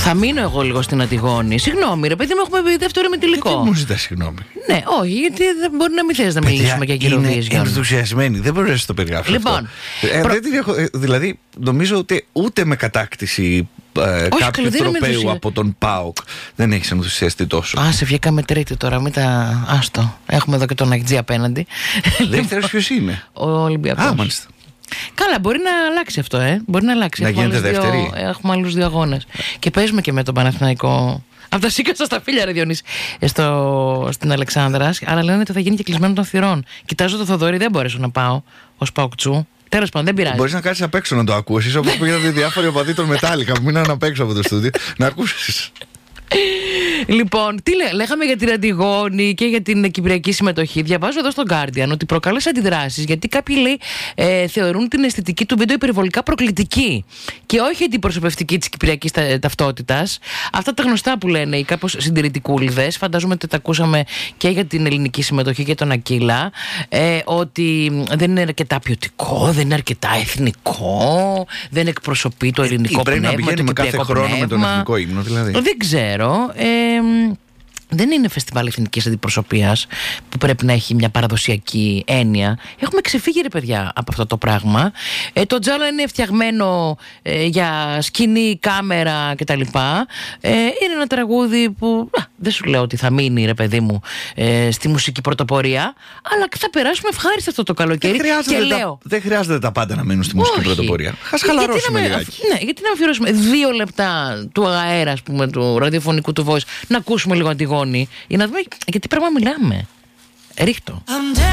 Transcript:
Θα μείνω εγώ λίγο στην Αντιγόνη. Συγγνώμη, ρε παιδί μου, έχουμε πει δεύτερο ημιτελικό. Γιατί μου ζητάς συγγνώμη? Ναι, όχι, γιατί δεν μπορεί να μην θες να μιλήσουμε για Eurovision. Είναι ενθουσιασμένη, δεν μπορεί να το περιγράψω. Λοιπόν, δεν την έχω, δηλαδή, νομίζω ότι ούτε με κατάκτηση κάποιου τροπαίου από τον ΠΑΟΚ δεν έχει ενθουσιαστεί τόσο. Σε βγήκαμε τρίτη τώρα, μην τα. Άστο. Έχουμε εδώ και τον Αγτζή απέναντι. Δεύτερος ποιος είναι? Ο Ολυμπιακός. Μάλιστα. Καλά, μπορεί να αλλάξει αυτό, Μπορεί να αλλάξει. Να γίνεται δεύτερη. Έχουμε άλλους 2 αγώνες. Και παίζουμε και με τον Παναθηναϊκό. Από τα σίκασα στα φίλια, ρε Διονύση. Στην Αλεξάνδρα. Αλλά λένε ότι θα γίνει και κλεισμένο των θυρών. Κοιτάζω το Θοδωρή, δεν μπορέσω να πάω ως Παοκτσού. Τέλος πάντων, δεν πειράζει. Μπορείς να κάτσεις απ' έξω να το ακούσεις, όπως πήγατε διάφοροι οπαδοί των Μετάλλικα που μείναν απ' έξω από το στούντιο. Να ακούσεις. Λοιπόν, τι λέγαμε για την Αντιγόνη και για την κυπριακή συμμετοχή. Διαβάζω εδώ στο Guardian ότι προκάλεσε αντιδράσεις γιατί κάποιοι θεωρούν την αισθητική του βίντεο υπερβολικά προκλητική και όχι αντιπροσωπευτική της κυπριακής ταυτότητας. Αυτά τα γνωστά που λένε οι κάπως συντηρητικούλιδες. Φαντάζομαι ότι τα ακούσαμε και για την ελληνική συμμετοχή και τον Ακύλα. Ότι δεν είναι αρκετά ποιοτικό, δεν είναι αρκετά εθνικό, δεν εκπροσωπεί το ελληνικό πνεύμα. Πρέπει να πηγαίνουμε κάθε χρόνο με τον εθνικό ύμνο, δηλαδή. Δεν ξέρω. Δεν είναι φεστιβάλ εθνικής αντιπροσωπείας που πρέπει να έχει μια παραδοσιακή έννοια. Έχουμε ξεφύγει, ρε παιδιά, από αυτό το πράγμα. Το τζάλα είναι φτιαγμένο για σκηνή, κάμερα κτλ. Είναι ένα τραγούδι που δεν σου λέω ότι θα μείνει, ρε παιδί μου, στη μουσική πρωτοπορία, αλλά θα περάσουμε ευχάριστα αυτό το καλοκαίρι. Δεν χρειάζεται τα πάντα να μείνουν στη μουσική πρωτοπορία. Ας χαλαρώσουμε λιγάκι. Ναι, γιατί να αφιερώσουμε 2 λεπτά του αέρα, ας πούμε, του ραδιοφωνικού του voice, να ακούσουμε λίγο Αντιγόνη, για να δούμε για τι πράγμα μιλάμε. Ρίχτω.